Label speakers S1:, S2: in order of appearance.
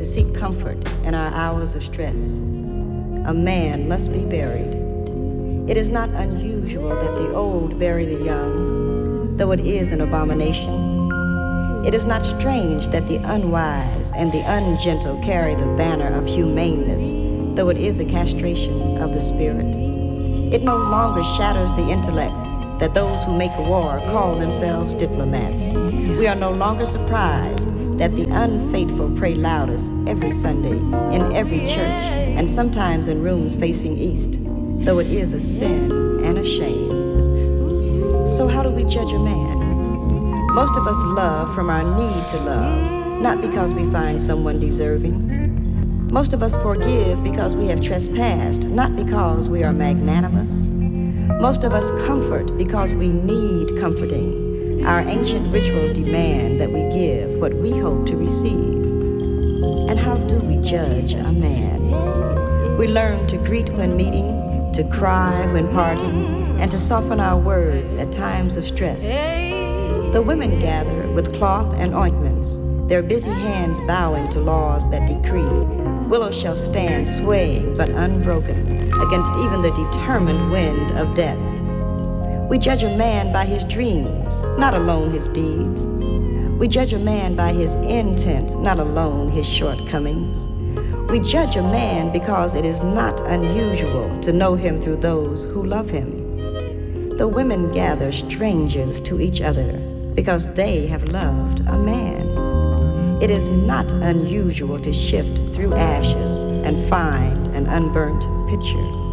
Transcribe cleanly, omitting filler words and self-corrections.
S1: seek comfort in our hours of stress. A man must be buried. It is not unusual that the old bury the young, though it is an abomination. It is not strange that the unwise and the ungentle carry the banner of humaneness, though it is a castration of the spirit. It no longer shatters the intellect that those who make war call themselves diplomats. We are no longer surprised that the unfaithful pray loudest every Sunday in every church and sometimes in rooms facing east, though it is a sin and a shame. So how do we judge a man? Most of us love from our need to love, not because we find someone deserving. Most of us forgive because we have trespassed, not because we are magnanimous. Most of us comfort because we need comforting. Our ancient rituals demand that we give what we hope to receive. And how do we judge a man? We learn to greet when meeting, to cry when parting, and to soften our words at times of stress. The women gather with cloth and ointments, their busy hands bowing to laws that decree willows shall stand swaying but unbroken against even the determined wind of death. We judge a man by his dreams, not alone his deeds. We judge a man by his intent, not alone his shortcomings. We judge a man because it is not unusual to know him through those who love him. The women gather strangers to each other because they have loved a man. It is not unusual to shift through ashes and find an unburnt picture.